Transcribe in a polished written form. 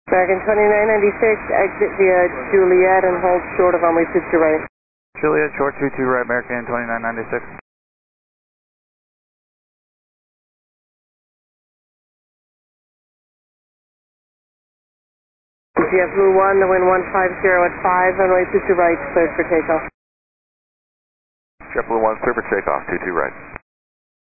American 2996, exit via Juliet and hold short of runway 22 right. Juliet, short 22 right, American 2996. JetBlue 1, the wind 150 at 5, runway 22 right, cleared for takeoff. JetBlue 1, clear for takeoff, 22 right.